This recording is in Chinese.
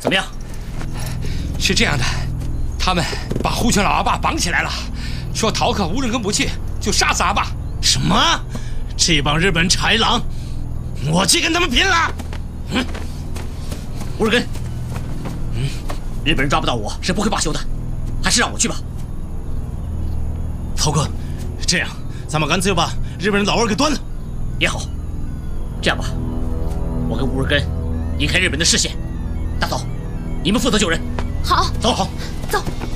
么样？ 是这样的，他们把胡全老阿爸绑起来了，说逃课无人跟不去，就杀死阿爸。 什么？这帮日本人豺狼，我去跟他们拼了！乌日根，日本人抓不到我是不会罢休的，还是让我去吧。 涛哥，这样咱们干脆把日本人老二给端了。 也好，这样吧，我跟乌日根离开日本的视线。大嫂，你们负责救人。 好， 走好， 走。